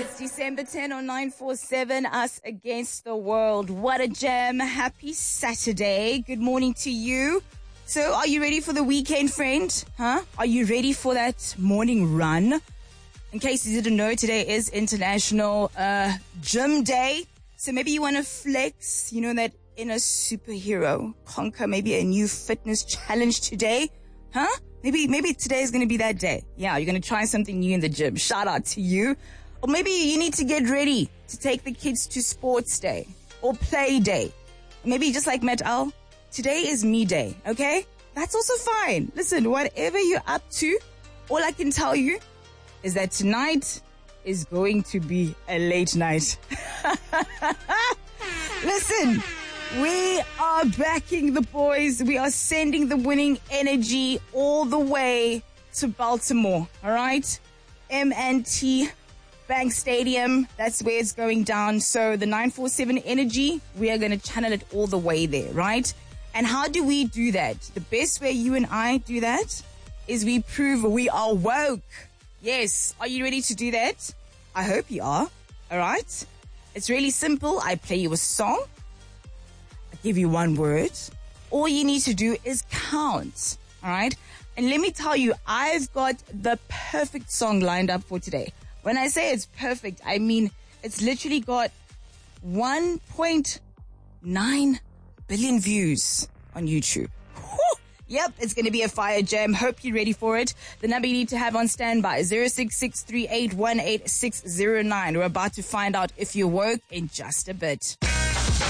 December 10 on 947, us against the world. What a jam. Happy Saturday. Good morning to you. So are you ready for the weekend, friend? Are you ready for that morning run? In case you didn't know, today is International Gym Day. So maybe you want to flex, that inner superhero, conquer maybe a new fitness challenge today. Maybe today is going to be that day. Yeah, you're going to try something new in the gym. Shout out to you. Or maybe you need to get ready to take the kids to sports day or play day. Maybe just like Met Al, today is me day, okay? That's also fine. Listen, whatever you're up to, all I can tell you is that tonight is going to be a late night. Listen, we are backing the boys. We are sending the winning energy all the way to Baltimore, all right? M&T Bank Stadium, that's where it's going down. So the 947 energy, we are going to channel it all the way there, right? And how do we do that? The best way you and I do that is we prove we are woke. Yes. Are you ready to do that? I hope you are. All right. It's really simple. I play you a song. I give you one word. All you need to do is count. All right. And let me tell you, I've got the perfect song lined up for today. When I say it's perfect, I mean it's literally got 1.9 billion views on YouTube. Whew. Yep, it's going to be a fire jam. Hope you're ready for it. The number you need to have on standby is 0663818609. We're about to find out if you're woke in just a bit.